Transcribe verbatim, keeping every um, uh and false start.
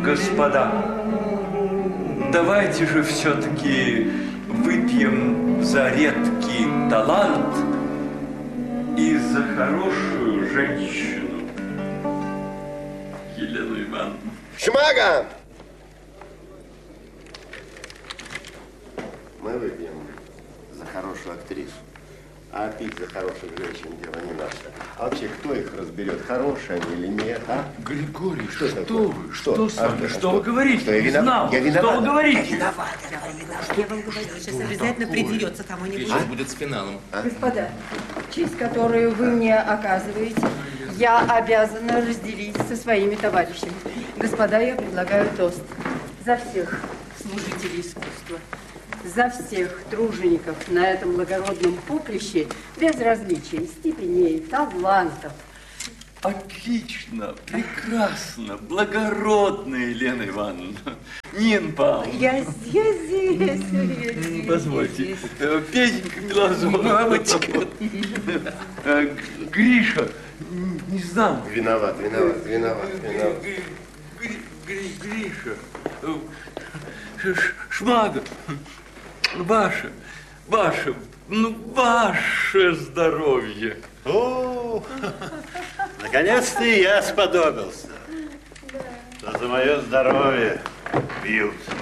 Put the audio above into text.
Господа, давайте же все-таки выпьем за редкий талант и за хорошую женщину, Елену Ивановну. Шмага! Мы выпьем за хорошую актрису. А пить за хороших женщин дело не наше. А вообще, кто их разберет, хорошие они или нет, а? Григорий, что, что, что вы? Что, что с вами? а, что, что вы говорите? Что, я не виноват? знал. Я виноват. Что вы говорите? Я виноват. Я вам говорю, сейчас обязательно придерется кому-нибудь. Сейчас будет с финалом. А? Господа, честь, которую вы мне оказываете, я обязана разделить со своими товарищами. Господа, я предлагаю тост за всех служителей искусства, за всех тружеников на этом благородном поприще, без различий степеней, талантов. Отлично, прекрасно, благородная Елена Ивановна. Нина Павловна. Я здесь, здесь, здесь. Позвольте. Петенька Милозоров. Мамочка. Гриша, не знал. Виноват, виноват, виноват, виноват. Гриша, Шмага, ваше, ваше, ну, ваше здоровье. О, наконец-то и я сподобился. Что за мое здоровье бьются.